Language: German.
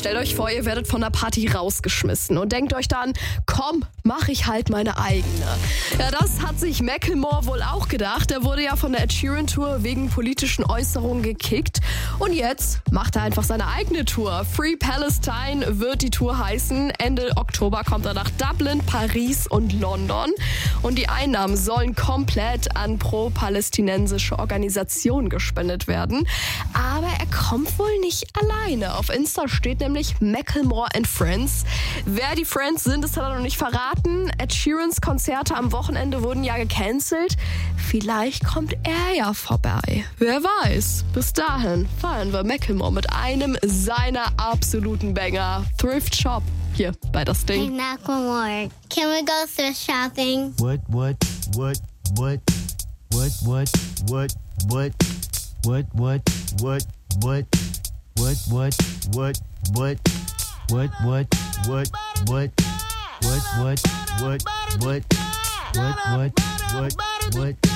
Stellt euch vor, ihr werdet von der Party rausgeschmissen und denkt euch dann, komm, mach ich halt meine eigene. Ja, das hat sich Macklemore wohl auch gedacht. Er wurde ja von der Ed Sheeran Tour wegen politischen Äußerungen gekickt. Und jetzt macht er einfach seine eigene Tour. Free Palestine wird die Tour heißen. Ende Oktober kommt er nach Dublin, Paris und London. Und die Einnahmen sollen komplett an pro-palästinensische Organisationen gespendet werden. Aber er kommt wohl nicht alleine. Auf Insta steht nämlich Macklemore and Friends. Wer die Friends sind, das hat er noch nicht verraten. Ed Sheerans Konzerte am Wochenende wurden ja gecancelt. Vielleicht kommt er ja vorbei. Wer weiß. Bis dahin feiern wir Macklemore mit einem seiner absoluten Banger. Thrift Shop. Hier bei Das Ding. Hey, Macklemore, can we go thrift shopping? What? What?